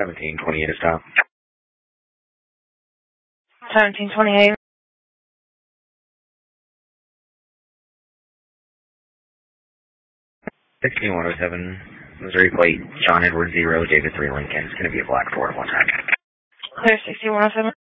1728 to stop. 1728. 6107, Missouri plate, John Edward 0, David 3 Lincoln. It's going to be a black Ford one time. Clear 6107.